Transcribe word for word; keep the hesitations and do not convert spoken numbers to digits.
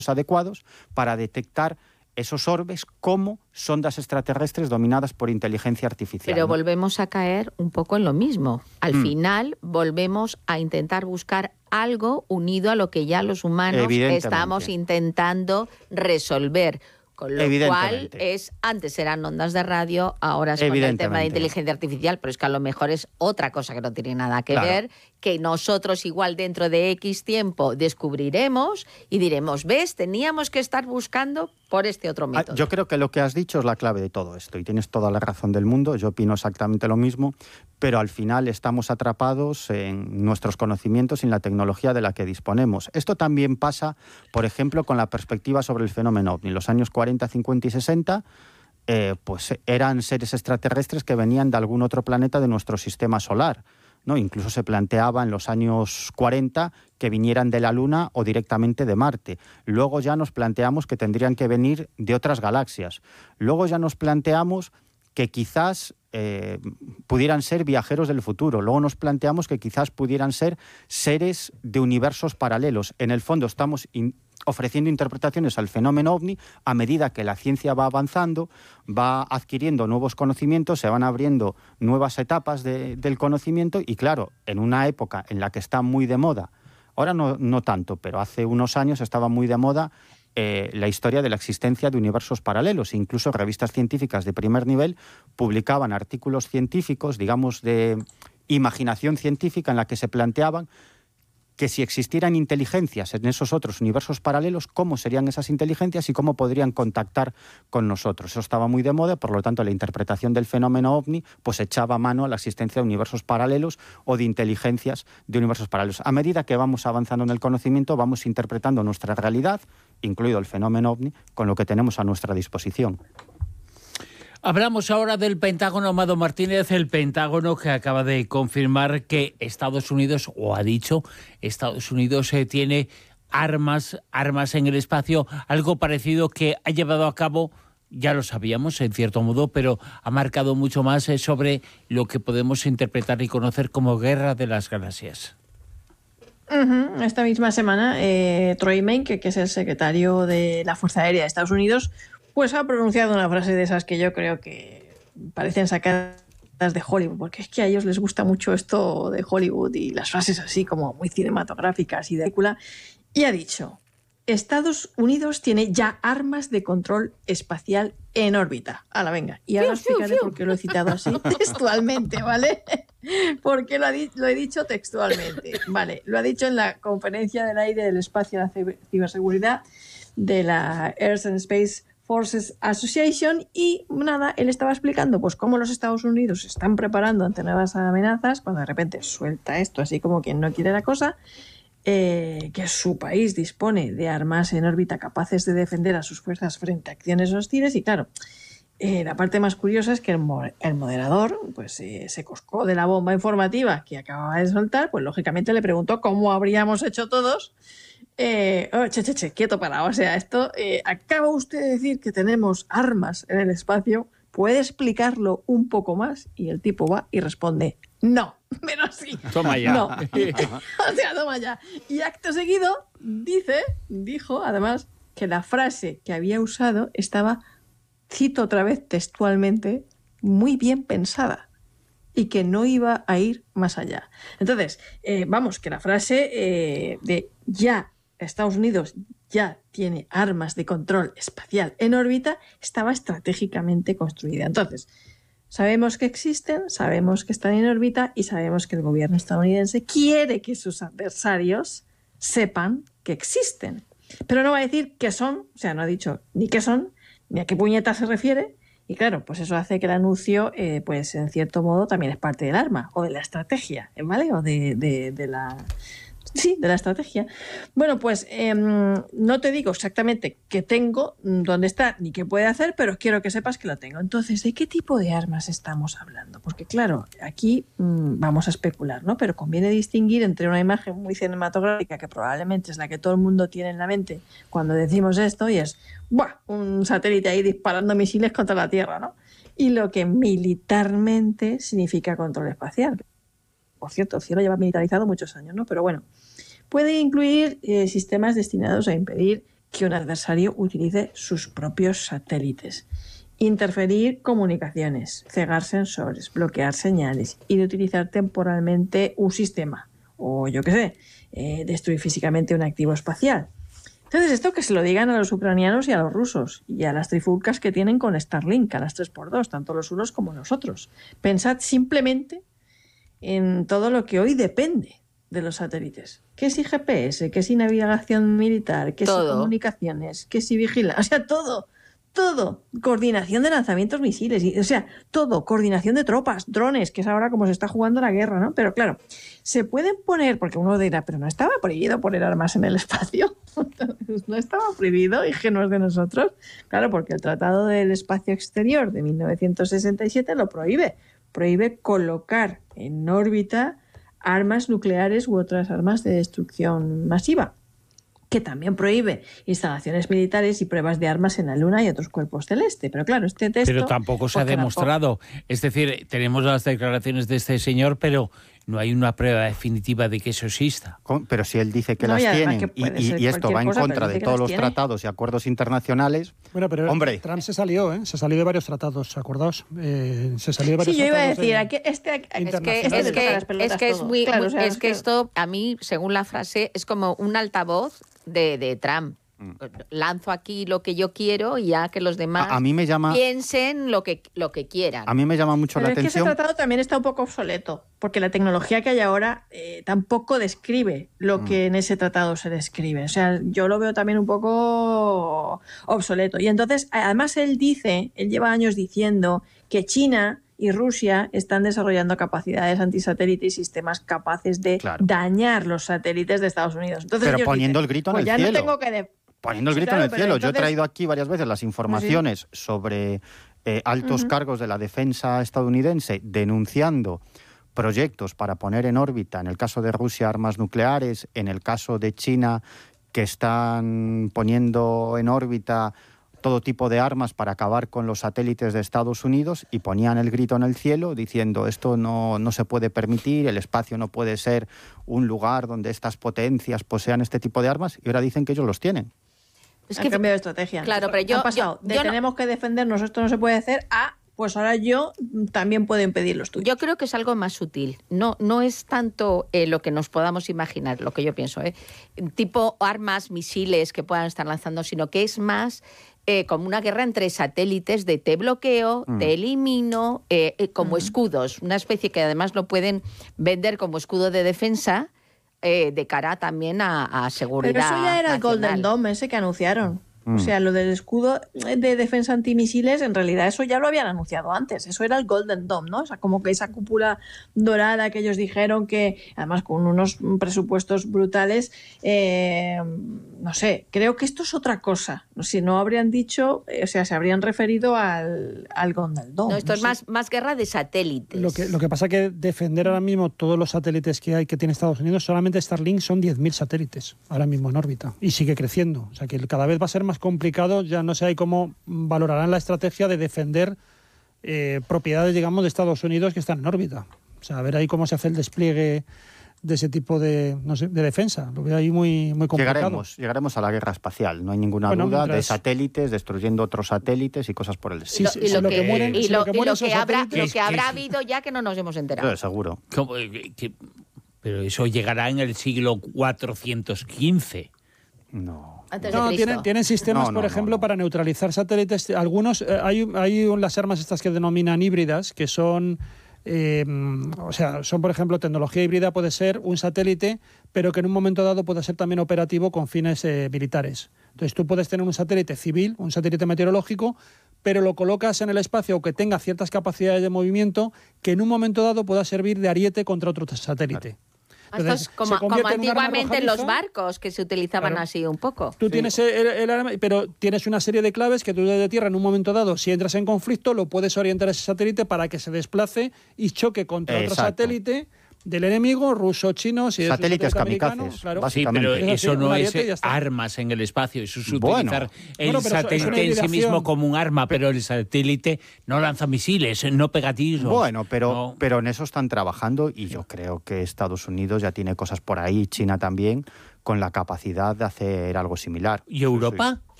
adecuados para detectar esos orbes como sondas extraterrestres dominadas por inteligencia artificial. Pero ¿no? volvemos a caer un poco en lo mismo. Al Mm. final volvemos a intentar buscar algo unido a lo que ya los humanos estamos intentando resolver. Con lo cual, es antes eran ondas de radio, ahora es con el tema de inteligencia artificial, pero es que a lo mejor es otra cosa que no tiene nada que claro. ver, que nosotros igual dentro de X tiempo descubriremos y diremos, ¿ves? Teníamos que estar buscando por este otro método. Yo creo que lo que has dicho es la clave de todo esto y tienes toda la razón del mundo, yo opino exactamente lo mismo, pero al final estamos atrapados en nuestros conocimientos y en la tecnología de la que disponemos. Esto también pasa, por ejemplo, con la perspectiva sobre el fenómeno ovni. En los años cuarenta, cincuenta y sesenta, eh, pues eran seres extraterrestres que venían de algún otro planeta de nuestro sistema solar, ¿no? Incluso se planteaba en los años cuarenta que vinieran de la Luna o directamente de Marte. Luego ya nos planteamos que tendrían que venir de otras galaxias. Luego ya nos planteamos que quizás eh, pudieran ser viajeros del futuro. Luego nos planteamos que quizás pudieran ser seres de universos paralelos. En el fondo estamos in- ofreciendo interpretaciones al fenómeno ovni a medida que la ciencia va avanzando, va adquiriendo nuevos conocimientos, se van abriendo nuevas etapas de, del conocimiento y claro, en una época en la que está muy de moda, ahora no, no tanto, pero hace unos años estaba muy de moda eh, la historia de la existencia de universos paralelos. Incluso revistas científicas de primer nivel publicaban artículos científicos, digamos, de imaginación científica en la que se planteaban que si existieran inteligencias en esos otros universos paralelos, cómo serían esas inteligencias y cómo podrían contactar con nosotros. Eso estaba muy de moda, por lo tanto la interpretación del fenómeno ovni pues echaba mano a la existencia de universos paralelos o de inteligencias de universos paralelos. A medida que vamos avanzando en el conocimiento, vamos interpretando nuestra realidad, incluido el fenómeno ovni, con lo que tenemos a nuestra disposición. Hablamos ahora del Pentágono, Amado Martínez, el Pentágono que acaba de confirmar que Estados Unidos, o ha dicho, Estados Unidos eh, tiene armas, armas en el espacio, algo parecido que ha llevado a cabo, ya lo sabíamos en cierto modo, pero ha marcado mucho más eh, sobre lo que podemos interpretar y conocer como Guerra de las Galaxias. Uh-huh. Esta misma semana, eh, Troy Menke, que es el secretario de la Fuerza Aérea de Estados Unidos, pues ha pronunciado una frase de esas que yo creo que parecen sacadas de Hollywood, porque es que a ellos les gusta mucho esto de Hollywood y las frases así como muy cinematográficas y de película, y ha dicho, Estados Unidos tiene ya armas de control espacial en órbita. Ala, venga, y ahora explicaré por qué lo he citado así textualmente, ¿vale? Porque lo, ha di- lo he dicho textualmente. Vale, lo ha dicho en la conferencia del aire del espacio y la ciber- ciberseguridad de la Air and Space Forces Association y nada, él estaba explicando pues cómo los Estados Unidos se están preparando ante nuevas amenazas cuando de repente suelta esto así como quien no quiere la cosa, eh, que su país dispone de armas en órbita capaces de defender a sus fuerzas frente a acciones hostiles y claro, eh, la parte más curiosa es que el, mo- el moderador pues eh, se coscó de la bomba informativa que acababa de soltar, pues lógicamente le preguntó cómo habríamos hecho todos. Eh, oh, che, che, che, quieto parado. O sea, esto, eh, acaba usted de decir que tenemos armas en el espacio. ¿Puede explicarlo un poco más? Y el tipo va y responde, no, pero sí. Toma ya. No. O sea, toma ya. Y acto seguido dice, dijo además, que la frase que había usado estaba, cito otra vez textualmente, muy bien pensada y que no iba a ir más allá. Entonces, eh, vamos, que la frase eh, de ya Estados Unidos ya tiene armas de control espacial en órbita estaba estratégicamente construida. Entonces, sabemos que existen, sabemos que están en órbita y sabemos que el gobierno estadounidense quiere que sus adversarios sepan que existen. Pero no va a decir qué son, o sea, no ha dicho ni qué son, ni a qué puñeta se refiere. Y claro, pues eso hace que el anuncio, eh, pues en cierto modo, también es parte del arma o de la estrategia, ¿vale? O de, de, de la... Sí, de la estrategia. Bueno, pues eh, no te digo exactamente qué tengo, dónde está, ni qué puede hacer, pero quiero que sepas que lo tengo. Entonces, ¿de qué tipo de armas estamos hablando? Porque claro, aquí mmm, vamos a especular, ¿no? Pero conviene distinguir entre una imagen muy cinematográfica, que probablemente es la que todo el mundo tiene en la mente cuando decimos esto, y es ¡buah! Un satélite ahí disparando misiles contra la Tierra, ¿no? Y lo que militarmente significa control espacial. Por cierto, el cielo lleva militarizado muchos años, ¿no? Pero bueno, puede incluir eh, sistemas destinados a impedir que un adversario utilice sus propios satélites. Interferir comunicaciones, cegar sensores, bloquear señales y de utilizar temporalmente un sistema, o yo qué sé, eh, destruir físicamente un activo espacial. Entonces, esto que se lo digan a los ucranianos y a los rusos, y a las trifulcas que tienen con Starlink, a las tres por dos, tanto los unos como los otros. Pensad simplemente en todo lo que hoy depende de los satélites. ¿Qué si G P S? ¿Qué si navegación militar? ¿Qué si comunicaciones? ¿Qué si vigilancia? O sea, todo, todo. Coordinación de lanzamientos misiles, y, o sea, todo. Coordinación de tropas, drones, que es ahora como se está jugando la guerra, ¿no? Pero claro, se pueden poner, porque uno dirá, pero no estaba prohibido poner armas en el espacio. No estaba prohibido, y que no es de nosotros. Claro, porque el Tratado del Espacio Exterior de mil novecientos sesenta y siete lo prohíbe. Prohíbe colocar en órbita armas nucleares u otras armas de destrucción masiva, que también prohíbe instalaciones militares y pruebas de armas en la Luna y otros cuerpos celestes. Pero claro, este texto... Pero tampoco se ha demostrado. Tampoco. Es decir, tenemos las declaraciones de este señor, pero no hay una prueba definitiva de que eso exista. Pero si él dice que no, las tienen que y, y esto va en cosa, contra de todos los tiene. tratados y acuerdos internacionales... Bueno, pero hombre. Trump se salió, ¿eh? Se salió de varios tratados, ¿acordaos? Eh, se salió de varios sí, tratados. Sí, yo iba a decir, aquí, este, es que, es que, es que, es muy, claro, muy, o sea, es que esto, a mí, según la frase, es como un altavoz de, de Trump. Lanzo aquí lo que yo quiero y ya que los demás a, a mí me llama, piensen lo que, lo que quieran. A mí me llama mucho Pero la es atención. Que ese tratado también está un poco obsoleto, porque la tecnología que hay ahora eh, tampoco describe lo mm. que en ese tratado se describe. O sea, yo lo veo también un poco obsoleto. Y entonces, además él dice, él lleva años diciendo que China y Rusia están desarrollando capacidades antisatélite y sistemas capaces de claro. dañar los satélites de Estados Unidos. Entonces, pero poniendo dicen, el grito en pues el cielo. Ya no tengo que de Poniendo el grito sí, claro, en el cielo. Entonces... Yo he traído aquí varias veces las informaciones sí. sobre eh, altos uh-huh. cargos de la defensa estadounidense denunciando proyectos para poner en órbita, en el caso de Rusia, armas nucleares, en el caso de China, que están poniendo en órbita todo tipo de armas para acabar con los satélites de Estados Unidos, y ponían el grito en el cielo diciendo esto no, no se puede permitir, el espacio no puede ser un lugar donde estas potencias posean este tipo de armas, y ahora dicen que ellos los tienen. Es que ha cambiado de estrategia. Claro, pero yo... Ha pasado yo, de yo tenemos no... que defendernos, esto no se puede hacer, a pues ahora yo también puedo impedir los tuyos. Yo creo que es algo más sutil. No, no es tanto eh, lo que nos podamos imaginar, lo que yo pienso, ¿eh? tipo armas, misiles que puedan estar lanzando, sino que es más eh, como una guerra entre satélites de te bloqueo, mm. te elimino, eh, eh, como mm. escudos. Una especie que además lo pueden vender como escudo de defensa eh, de cara también a, a seguridad. Pero eso ya era nacional. El Golden Dome ese que anunciaron. O sea, lo del escudo de defensa antimisiles, en realidad eso ya lo habían anunciado antes. Eso era el Golden Dome, ¿no? O sea, como que esa cúpula dorada que ellos dijeron que, además con unos presupuestos brutales, eh, no sé, creo que esto es otra cosa. Si no habrían dicho, o sea, se habrían referido al, al Golden Dome. No, esto no es sé. más, más guerra de satélites. Lo que, lo que pasa es que defender ahora mismo todos los satélites que hay que tiene Estados Unidos, solamente Starlink son diez mil satélites ahora mismo en órbita. Y sigue creciendo. O sea, que cada vez va a ser más más complicado, ya no sé ahí cómo valorarán la estrategia de defender eh, propiedades, digamos, de Estados Unidos que están en órbita. O sea, a ver ahí cómo se hace el despliegue de ese tipo de, no sé, de defensa. Lo veo ahí muy, muy complicado. Llegaremos, llegaremos a la guerra espacial, no hay ninguna bueno, duda, mientras... de satélites, destruyendo otros satélites y cosas por el estilo. Sí, sí, y lo, lo que, que mueren, y lo, lo que, y lo que habrá, lo que habrá habido ya que no nos hemos enterado. Pero seguro. ¿Cómo, que, pero eso llegará en el siglo cuatrocientos quince. No. No, tienen, tienen sistemas, no, no, por ejemplo, no, no. para neutralizar satélites. Algunos, eh, hay, hay las armas estas que denominan híbridas, que son, eh, o sea, son, por ejemplo, tecnología híbrida puede ser un satélite, pero que en un momento dado puede ser también operativo con fines eh, militares. Entonces tú puedes tener un satélite civil, un satélite meteorológico, pero lo colocas en el espacio o que tenga ciertas capacidades de movimiento que en un momento dado pueda servir de ariete contra otro satélite. Claro. Entonces, como, como antiguamente en los barcos, que se utilizaban claro. así un poco. Tú sí. tienes el, el arma, pero tienes una serie de claves que tú desde tierra en un momento dado, si entras en conflicto, lo puedes orientar a ese satélite para que se desplace y choque contra Exacto. otro satélite del enemigo, ruso, chino, si satélites es kamikazes, claro. básicamente. Sí, pero eso no es armas en el espacio, eso es utilizar bueno. el bueno, satélite en sí mismo como un arma, pero el satélite no lanza misiles, no pega tiros. Bueno, pero, no. pero en eso están trabajando y yo creo que Estados Unidos ya tiene cosas por ahí, China también, con la capacidad de hacer algo similar. ¿Y Europa?